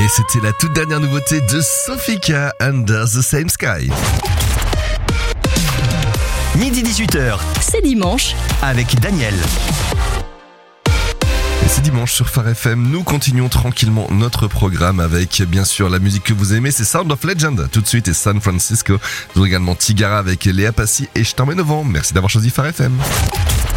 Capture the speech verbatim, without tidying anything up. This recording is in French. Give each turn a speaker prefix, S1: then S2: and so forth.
S1: c'était la toute dernière nouveauté de Sofika, Under the Same Sky.
S2: Midi dix-huit heures,
S3: C'est dimanche.
S2: avec Daniel.
S1: Et c'est dimanche sur Phare F M, nous continuons tranquillement notre programme avec bien sûr la musique que vous aimez, c'est Sound of Legend tout de suite et San Francisco. Nous avons également Tigara avec Léa Passy et Je t'emmène au vent. Merci d'avoir choisi Phare F M.